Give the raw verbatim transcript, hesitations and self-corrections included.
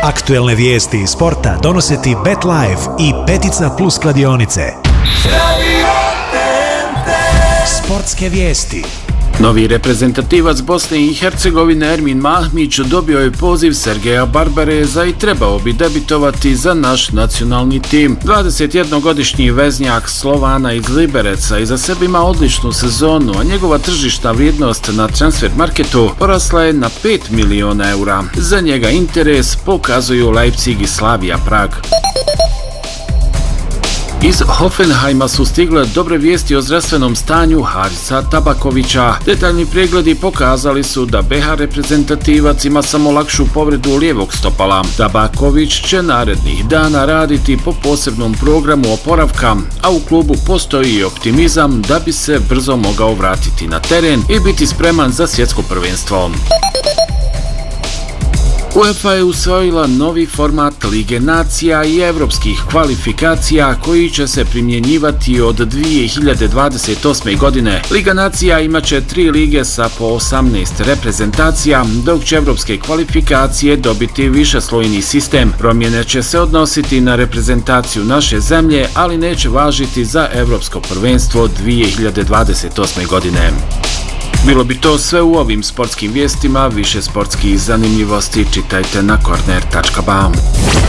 Aktuelne vijesti iz sporta donose ti BetLife i Petica Plus kladionice. Sportske vijesti. Novi reprezentativac Bosne i Hercegovine Ermin Mahmić dobio je poziv Sergeja Barbareza i trebao bi debitovati za naš nacionalni tim. dvadesetjednogodišnji veznjak Slovana iz Libereca iza sebe ima odličnu sezonu, a njegova tržišna vrijednost na transfer marketu porasla je na pet miliona eura. Za njega interes pokazuju Leipzig i Slavia Prag. Iz Hoffenheima su stigle dobre vijesti o zdravstvenom stanju Harisa Tabakovića. Detaljni pregledi pokazali su da be ha reprezentativac ima samo lakšu povredu lijevog stopala. Tabaković će narednih dana raditi po posebnom programu oporavka, a u klubu postoji optimizam da bi se brzo mogao vratiti na teren i biti spreman za svjetsko prvenstvo. UEFA je usvojila novi format Lige nacija i evropskih kvalifikacija koji će se primjenjivati od dvije hiljade dvadeset osme. godine. Liga nacija imaće tri lige sa po osamnaest reprezentacija, dok će evropske kvalifikacije dobiti višeslojni sistem. Promjene će se odnositi na reprezentaciju naše zemlje, ali neće važiti za evropsko prvenstvo dvije hiljade dvadeset osme. godine. Bilo bi to sve u ovim sportskim vijestima. Više sportskih zanimljivosti čitajte na korner tačka ba.